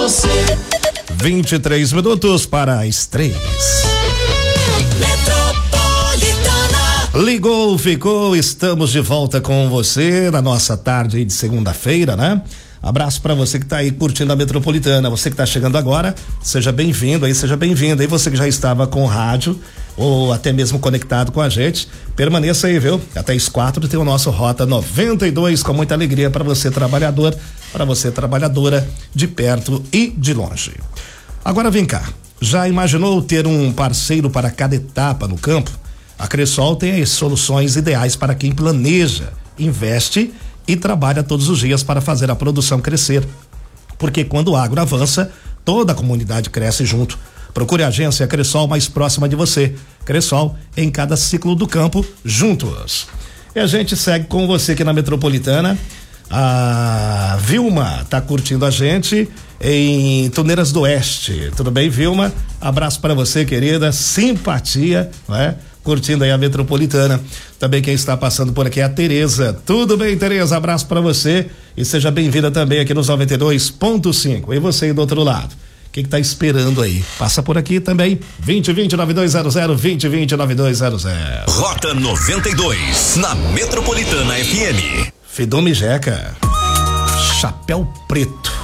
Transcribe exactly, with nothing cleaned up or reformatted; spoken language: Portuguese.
você. vinte e três minutos para as três. Ligou, ficou, estamos de volta com você na nossa tarde de segunda-feira, né? Abraço para você que tá aí curtindo a Metropolitana, você que tá chegando agora, seja bem-vindo aí, seja bem-vindo aí, você que já estava com rádio ou até mesmo conectado com a gente, permaneça aí, viu? Até às quatro tem o nosso Rota noventa e dois com muita alegria para você trabalhador, para você trabalhadora de perto e de longe. Agora vem cá, já imaginou ter um parceiro para cada etapa no campo? A Cressol tem as soluções ideais para quem planeja, investe e trabalha todos os dias para fazer a produção crescer. Porque quando o agro avança, toda a comunidade cresce junto. Procure a agência Cressol mais próxima de você. Cressol em cada ciclo do campo, juntos. E a gente segue com você aqui na Metropolitana. A Vilma tá curtindo a gente em Tuneiras do Oeste. Tudo bem, Vilma? Abraço para você, querida. Simpatia, né? Curtindo aí a Metropolitana. Também quem está passando por aqui é a Tereza. Tudo bem, Tereza? Abraço para você e seja bem-vinda também aqui nos noventa e dois ponto cinco. E você aí do outro lado? O que que tá esperando aí? Passa por aqui também. vinte vinte, nove dois zero zero, vinte vinte, nove dois zero zero. Rota noventa e dois na Metropolitana F M. Fidume Jeca. Chapéu Preto.